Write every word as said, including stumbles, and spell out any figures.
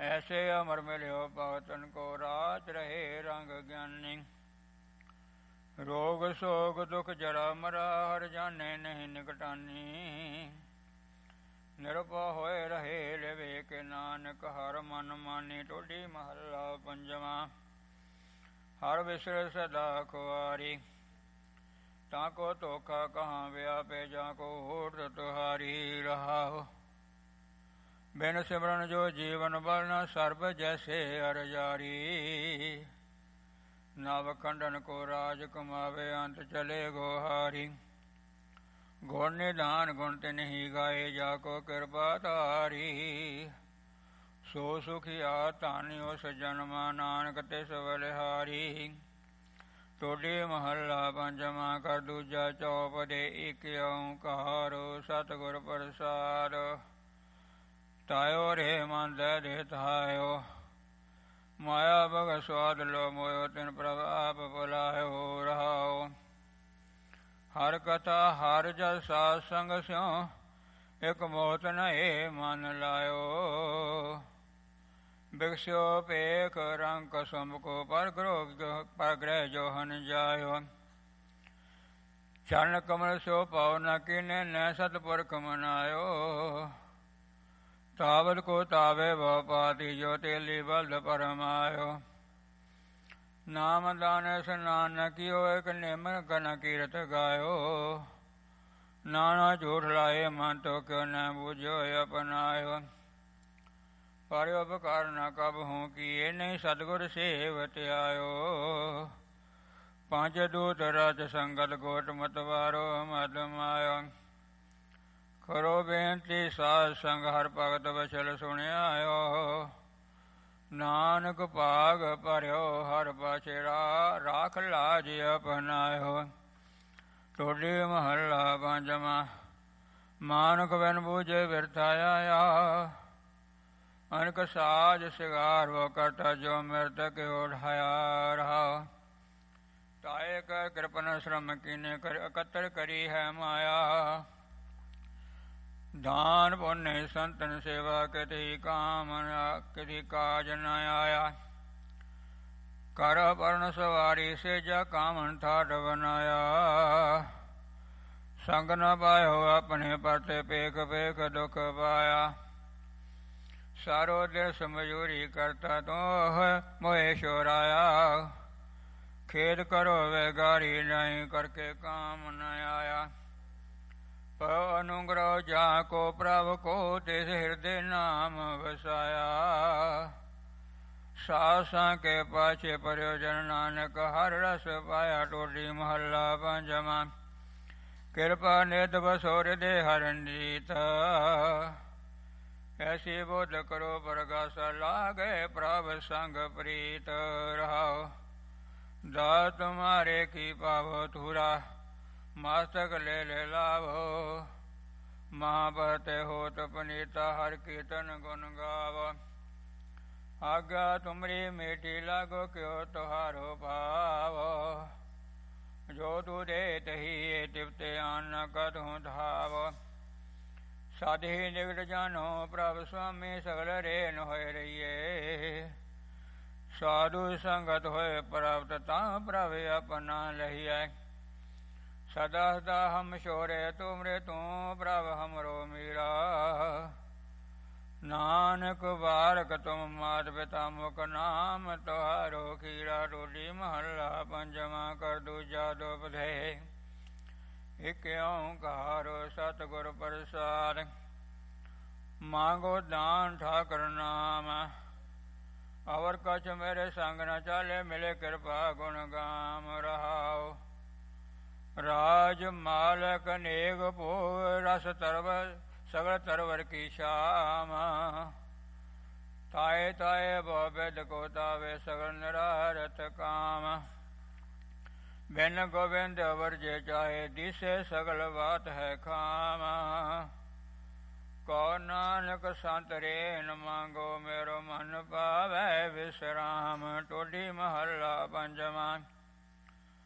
ਐਸੇ ਅਮਰ ਮਿਲਿਓ ਭਗਤਨ ਕੋ ਰਾਤ ਰਹੇ ਰੰਗ ਗਿਆਨੀ। ਰੋਗ ਸੋਗ ਦੁਖ ਜਰਾ ਮਰਾ ਹਰ ਜਾਣੇ ਨਹੀਂ ਨਿਕਟਾਨੀ। ਨਿਰਭਉ ਹੋਏ ਰਹੇ ਲਿਵੇ ਕੇ ਨਾਨਕ ਹਰ ਮਨ ਮਾਨੀ। ਟੋਡੀ ਮਹੱਲਾ ਪੰਜਵਾਂ। ਹਰ ਵਿਸਰ ਸਦਾ ਖੁਆਰੀ ਤਾਂ ਕੋ ਧੋਖਾ ਕਹਾਂ ਵਿਆਪੇ ਜਾਂ ਕੋ ਹੋਠ ਤੁਹਾਰੀ। ਰਹਾਉ ਬਿਨ ਸਿਮਰਨ ਜੋ ਜੀਵਨ ਬਲਨ ਸਰਬ ਜੈਸੇ ਅਰ ਜਾਰੀ। ਨਵ ਖੰਡਨ ਕੋ ਰਾਜ ਕਮਾਵੇ ਅੰਤ ਚਲੇ ਗੋਹਾਰੀ। ਗੁਣ ਨਿਧਾਨ ਗੁਣ ਤੇ ਨਹੀਂ ਗਾਏ ਜਾ ਕੋ ਕਿਰਪਾ ਧਾਰੀ। ਸੋ ਸੁਖੀਆ ਧਨ ਉਸ ਜਨਮਾ ਨਾਨਕ ਤਿਸ ਬਲਿਹਾਰੀ। ਟੋਡੀ ਮਹੱਲਾ ਪੰਜਵਾਂ। ਕਰ ਦੂਜਾ ਚੌਪਦੇ ਇਕ ਓਂਕਾਰ ਸਤਿਗੁਰ ਪ੍ਰਸਾਦ। ਤਾਇਓ ਰੇ ਮਨ ਦੇ ਦੇ ਤਾਇਓ ਮਾਇਆ ਭਗਤ ਸਵਾਦ ਲੋ ਮੋਇਓ ਤਿਨ ਪ੍ਰਭ ਆਪ ਬੁਲਾਇਓ। ਰਹਾਉ ਹਰ ਕਥਾ ਹਰ ਜਸ ਸਾਧ ਸੰਗ ਸਿਉ ਇਕ ਮੋਤ ਨਏ ਮਨ ਲਾਇਓ। ਬਿਕਸਿਓ ਭੇਖ ਰੰਗ ਕਸਮ ਕੋ ਪਰ ਗ੍ਰਹ ਪਰ ਗ੍ਰਹਿ ਜੋ ਹਨ ਜਾਇਓ। ਚਰਨ ਕਮਲ ਸਿਓ ਪਾਉ ਨ ਕੀਨੇ ਨੈ ਸਤਿਪੁਰਖ ਮਨਾਇਓ। ਤਾਵਤ ਕੋ ਤਾਵੇ ਭਉ ਪਾਤੀ ਜੋ ਤੇਲੀ ਬਲਦ ਪਰਮਾਇਓ। ਨਾਮ ਦਾਨ ਸਨਾਨ ਨ ਕੀਓ ਇਕ ਨਿਮਰ ਗਨ ਕੀਰਤ ਗਾਇਓ। ਨਾਨਾ ਝੂਠ ਲਾਏ ਮਨ ਤੋ ਕਿਉ ਨ ਬੂਝਿਓ ਅਪਨਾਇਓ। ਪਰ ਉਪਕਾਰ ਨ ਕਬਹੂ ਕੀਏ ਨਹੀਂ ਸਤਿਗੁਰ ਸੇਵਤ ਆਇਓ। ਪੰਜ ਦੂਤ ਰਜ ਸੰਗਤ ਗੋਟ ਮਤਵਾਰੋ ਮਦ ਮਾਇਓ। ਕਰੋ ਬੇਨਤੀ ਸਾਧ ਸੰਗ ਹਰ ਭਗਤ ਵਚਲ ਸੁਣਿਆਇਓ। ਨਾਨਕ ਭਾਗ ਭਰਿਓ ਹਰ ਬਚਰਾ ਰਾਖ ਲਾਜ ਅਪਨਾਇਓ। ਟੋਡੀ ਮਹੱਲਾ ਪੰਜਵਾਂ। ਮਾਨੁਖ ਬਿਨ ਬੂਝੇ ਬਿਰਥਾ ਆਇਆ। ਅਨਕ ਸਾਜ ਸਿਗਾਰ ਵੋ ਕਰਤਾ ਜੋ ਮਿਰਤਕ ਉਠਾਇਆ। ਰਹਾ ਤਾਏ ਕੈ ਕਿਰਪਨ ਸ਼ਰਮ ਕੀਨੇ ਕਰ ਇਕੱਤਰ ਕਰੀ ਹੈ ਮਾਇਆ। ਦਾਨ ਪੁੰਨ ਸੰਤਨ ਸੇਵਾ ਕਿਤੇ ਕਾਮ ਕਿਤੇ ਕਾਜ ਨ ਆਇਆ। ਕਰ ਪਰਨ ਸਵਾਰੀ ਸੇਜਾ ਕਾਮਨ ਠਾਠ ਬਨਾਇਆ। ਸੰਗ ਨ ਪਾਇਓ ਆਪਣੇ ਪਰਤੇ ਪੇਖ ਪੇਖ ਦੁਖ ਪਾਇਆ। ਸਾਰੋ ਦਿਸ ਮਜੂਰੀ ਕਰਤਾ ਤੋਹ ਮੋਹਿ ਸ਼ੋਰਾਇਆ। ਖੇਦ ਕਰੋ ਵੈਗਾਰੀ ਨਹੀਂ ਕਰਕੇ ਕਾਮ ਨ ਆਇਆ। ਪਉ ਅਨੁਗ੍ਰਹ ਜਾ ਕੋ ਪ੍ਰਭ ਕੋ ਤਿਸ ਹਿਰਦੇ ਨਾਮ ਵਸਾਇਆ। ਸਾਸਾਂ ਕੇ ਪਾਛੇ ਪ੍ਰਯੋਜਨ ਨਾਨਕ ਹਰ ਰਸ ਪਾਇਆ। ਟੋਡੀ ਮਹੱਲਾ ਪੰਜਵਾਂ। ਕਿਰਪਾ ਨਿਧ ਬਸੋ ਹਿਰਦੇ ਹਰਨਜੀਤ। ਐਸੀ ਬੋਧ ਕਰੋ ਪ੍ਰਗਾਸ ਲਾਗੇ ਪ੍ਰਭ ਸੰਗ ਪ੍ਰੀਤ। ਰਹਾਉ ਦਾਤ ਤੁਮਾਰੇ ਕੀ ਪਾਵੋ ਧੂਰਾ ਮਸਤਕ ਲੈ ਲੈ ਲਾਵੋ। ਮਹਾਭਰਤੇ ਹੋਤ ਪਨੀਤਾ ਹਰ ਕੀਰਤਨ ਗੁਣ ਗਾਵੋ। ਆਗਾ ਤੁਮਰੀ ਮੀਠੀ ਲਾਗੋ ਕਿਉ ਤੁਹਾਰੋ ਭਾਵੋ। ਜੋ ਤੂ ਦੇ ਤਹੀ ਤਿਵਤੇ ਆਨ ਕਦਹੁ ਧਾਵੋ। ਸਾਧੀ ਨਿਗਟ ਜਾਨੋ ਪ੍ਰਭ ਸੁਆਮੀ ਸਗਲ ਰੇਨ ਹੋਏ ਰਹੀਏ। ਸਾਧੂ ਸੰਗਤ ਹੋਏ ਪ੍ਰਾਪਤ ਤਾਂ ਪ੍ਰਭ ਆਪਣਾ ਲਹੀਐ। ਸਦਾ ਸਦਾ ਹਮ ਸ਼ੋਰੇ ਤੁਮਰੇ ਤੂੰ ਪ੍ਰਭ ਹਮਰੋ ਮੀਰਾ। ਨਾਨਕ ਬਾਰਕ ਤੁਮ ਮਾਤ ਪਿਤਾ ਮੁਖ ਨਾਮ ਤੁਹਾਰੋ ਖੀਰਾ। ਟੋਡੀ ਮਹੱਲਾ ਪੰਜਵਾਂ। ਕਰ ਦੂਜਾ ਦੋਪਦੇ ਇਕ ਓਂਕਾਰ ਸਤਿਗੁਰ ਪ੍ਰਸਾਦ। ਮਾਂਗੋ ਦਾਨ ਠਾਕਰ ਨਾਮ ਅਵਰ ਕਛ ਮੇਰੇ ਸੰਗ ਨ ਚਾਲੇ। ਮਿਲੇ ਕਿਰਪਾ ਗੁਣ ਗਾਮ। ਰਹਾਉ ਰਾਜ ਮਾਲਕ ਨੇਕ ਭੋਗ ਰਸ ਤਰਵਰ ਸਗਲ ਤਰਵਰ ਕੀ ਸ਼ਾਮ। ਤਾਏ ਤਾਏ ਭਉ ਬਿਦ ਕੋ ਤਾਵੇ ਸਗਲ ਨਿਰਾਰਥ ਕਾਮ। ਬਿਨ ਗੋਬਿੰਦ ਅਵਰ ਜੇ ਚਾਹੇ ਦਿਸੇ ਸਗਲ ਬਾਤ ਹੈ ਖਾਮ। ਕੋ ਨਾਨਕ ਸੰਤ ਰੇਨ ਮੰਗੋ ਮੇਰੋ ਮਨ ਪਾਵੈ ਵਿਸਰਾਮ। ਟੋਡੀ ਮਹੱਲਾ ਪੰਜਵਾਂ।